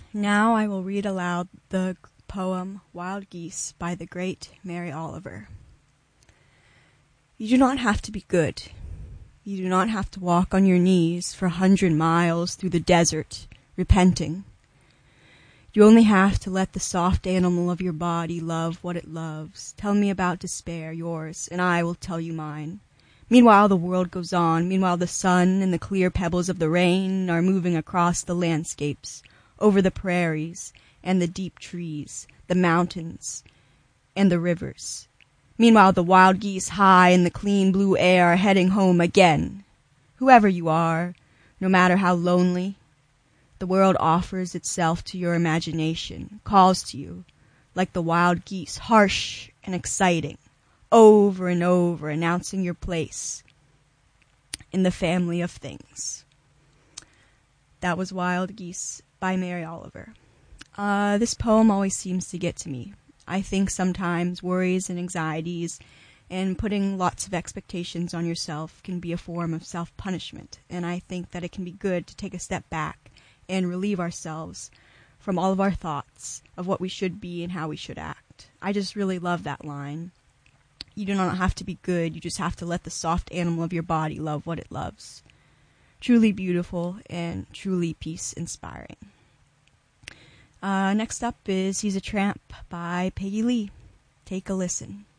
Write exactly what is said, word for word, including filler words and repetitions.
Now I will read aloud the poem Wild Geese by the great Mary Oliver. You do not have to be good. You do not have to walk on your knees for a hundred miles through the desert, repenting. You only have to let the soft animal of your body love what it loves. Tell me about despair, yours, and I will tell you mine. Meanwhile the world goes on. Meanwhile the sun and the clear pebbles of the rain are moving across the landscapes, over the prairies and the deep trees, the mountains and the rivers. Meanwhile the wild geese high in the clean blue air are heading home again. Whoever you are, no matter how lonely, the world offers itself to your imagination, calls to you, like the wild geese, harsh and exciting, over and over announcing your place in the family of things. That was Wild Geese by Mary Oliver. Uh, this poem always seems to get to me. I think sometimes worries and anxieties and putting lots of expectations on yourself can be a form of self-punishment, and I think that it can be good to take a step back and relieve ourselves from all of our thoughts of what we should be and how we should act. I just really love that line. You do not have to be good, you just have to let the soft animal of your body love what it loves. Truly beautiful and truly peace-inspiring. Uh, next up is He's a Tramp by Peggy Lee. Take a listen.